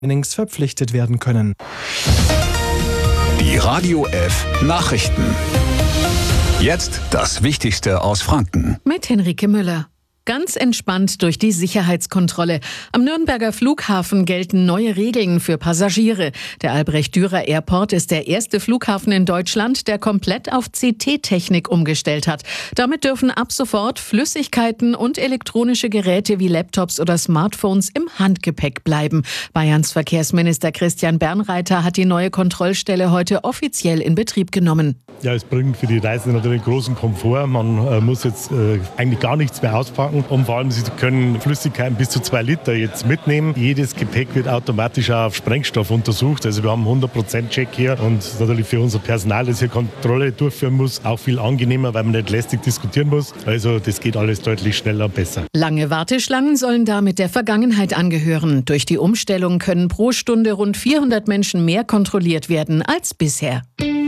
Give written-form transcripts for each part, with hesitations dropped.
verpflichtet werden können. Die Radio F Nachrichten. Jetzt das Wichtigste aus Franken. Mit Henrike Müller. Ganz entspannt durch die Sicherheitskontrolle. Am Nürnberger Flughafen gelten neue Regeln für Passagiere. Der Albrecht-Dürer Airport ist der erste Flughafen in Deutschland, der komplett auf CT-Technik umgestellt hat. Damit dürfen ab sofort Flüssigkeiten und elektronische Geräte wie Laptops oder Smartphones im Handgepäck bleiben. Bayerns Verkehrsminister Christian Bernreiter hat die neue Kontrollstelle heute offiziell in Betrieb genommen. Ja, es bringt für die Reisenden natürlich großen Komfort. Man muss jetzt eigentlich gar nichts mehr auspacken. Und vor allem, Sie können Flüssigkeiten bis zu 2 Liter jetzt mitnehmen. Jedes Gepäck wird automatisch auf Sprengstoff untersucht. Also wir haben 100%-Check hier und natürlich für unser Personal, das hier Kontrolle durchführen muss, auch viel angenehmer, weil man nicht lästig diskutieren muss. Also das geht alles deutlich schneller und besser. Lange Warteschlangen sollen damit der Vergangenheit angehören. Durch die Umstellung können pro Stunde rund 400 Menschen mehr kontrolliert werden als bisher.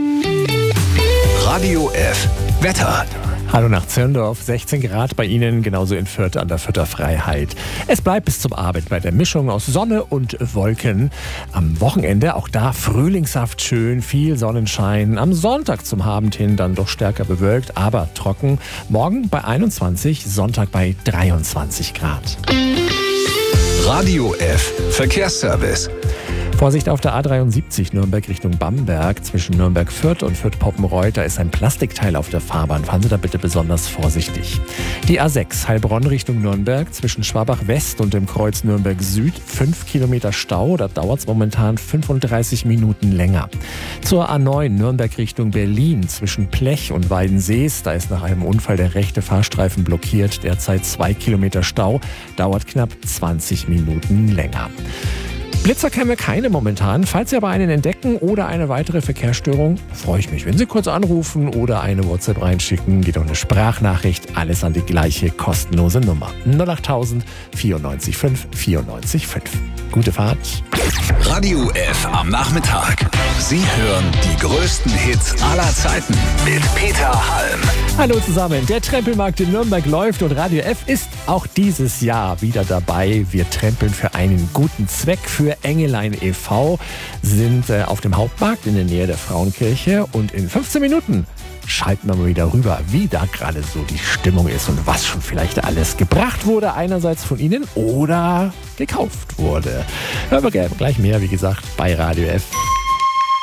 Radio F Wetter. Hallo nach Zirndorf, 16 Grad bei Ihnen, genauso in Fürth an der Fürther Freiheit. Es bleibt bis zum Abend bei der Mischung aus Sonne und Wolken. Am Wochenende auch da frühlingshaft schön, viel Sonnenschein. Am Sonntag zum Abend hin dann doch stärker bewölkt, aber trocken. Morgen bei 21, Sonntag bei 23 Grad. Radio F Verkehrsservice. Vorsicht auf der A73 Nürnberg Richtung Bamberg. Zwischen Nürnberg-Fürth und Fürth-Poppenreuth, da ist ein Plastikteil auf der Fahrbahn. Fahren Sie da bitte besonders vorsichtig. Die A6 Heilbronn Richtung Nürnberg. Zwischen Schwabach-West und dem Kreuz Nürnberg-Süd 5 Kilometer Stau. Da dauert es momentan 35 Minuten länger. Zur A9 Nürnberg Richtung Berlin. Zwischen Plech und Weidensees. Da ist nach einem Unfall der rechte Fahrstreifen blockiert. Derzeit 2 Kilometer Stau. Dauert knapp 20 Minuten länger. Blitzer kennen wir keine momentan. Falls Sie aber einen entdecken oder eine weitere Verkehrsstörung, freue ich mich, wenn Sie kurz anrufen oder eine WhatsApp reinschicken. Geht um eine Sprachnachricht, alles an die gleiche kostenlose Nummer. 08000 94 5 94 5. Gute Fahrt. Radio F am Nachmittag. Sie hören die größten Hits aller Zeiten mit Peter Halm. Hallo zusammen, der Trempelmarkt in Nürnberg läuft und Radio F ist auch dieses Jahr wieder dabei. Wir trempeln für einen guten Zweck. Für Engelein e.V. sind auf dem Hauptmarkt in der Nähe der Frauenkirche und in 15 Minuten schalten wir mal wieder rüber, wie da gerade so die Stimmung ist und was schon vielleicht alles gebracht wurde, einerseits von Ihnen oder gekauft wurde. Hören wir gleich mehr, wie gesagt, bei Radio F.